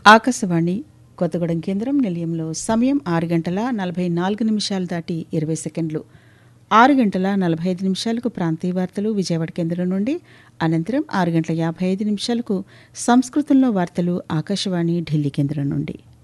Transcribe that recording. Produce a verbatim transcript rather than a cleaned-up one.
ఆకాశవాణి కొత్తగూడెం కేంద్రం నిలయంలో సమయం ఆరు గంటల నలభై నాలుగు నిమిషాలు దాటి ఇరవై సెకండ్లు. ఆరు గంటల నలభై ఐదు నిమిషాలకు ప్రాంతీయ వార్తలు విజయవాడ కేంద్రం నుండి, అనంతరం ఆరు గంటల యాభై ఐదు నిమిషాలకు సంస్కృతంలో వార్తలు ఆకాశవాణి ఢిల్లీ కేంద్రం నుండి.